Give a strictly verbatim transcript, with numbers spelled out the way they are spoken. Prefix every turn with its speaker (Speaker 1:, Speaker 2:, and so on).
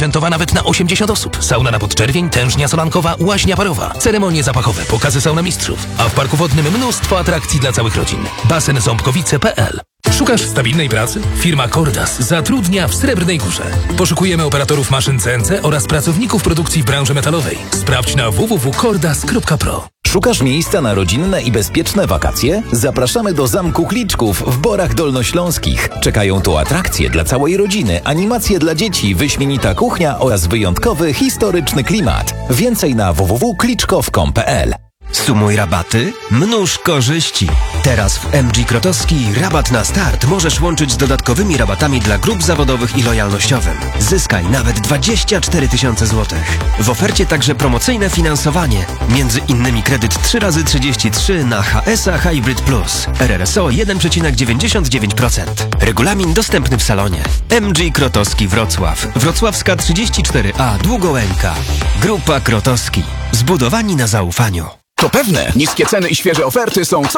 Speaker 1: zaprojektowana nawet na osiemdziesiąt osób. Sauna na podczerwień, tężnia solankowa, łaźnia parowa, ceremonie zapachowe, pokazy sauna mistrzów. A w parku wodnym mnóstwo atrakcji dla całych rodzin. Basen ząbkowice kropka p l. Szukasz stabilnej pracy? Firma Cordas zatrudnia w Srebrnej Górze. Poszukujemy operatorów maszyn C N C oraz pracowników produkcji w branży metalowej. Sprawdź na w w w kropka cordas kropka p r o.
Speaker 2: Szukasz miejsca na rodzinne i bezpieczne wakacje? Zapraszamy do Zamku Kliczków w Borach Dolnośląskich. Czekają tu atrakcje dla całej rodziny, animacje dla dzieci, wyśmienita kuchnia oraz wyjątkowy, historyczny klimat. Więcej na w w w kropka kliczkow kropka com kropka p l.
Speaker 3: Sumuj rabaty, mnóż korzyści. Teraz w M G Krotowski rabat na start możesz łączyć z dodatkowymi rabatami dla grup zawodowych i lojalnościowym. Zyskaj nawet dwadzieścia cztery tysiące złotych. W ofercie także promocyjne finansowanie. Między innymi kredyt trzy razy trzydzieści trzy na H S A Hybrid Plus. R R S O jeden przecinek dziewięćdziesiąt dziewięć procent. Regulamin dostępny w salonie. M G Krotowski Wrocław. Wrocławska trzydzieści cztery A Długołęka. Grupa Krotowski. Zbudowani na zaufaniu.
Speaker 4: To pewne, niskie ceny i świeże oferty są co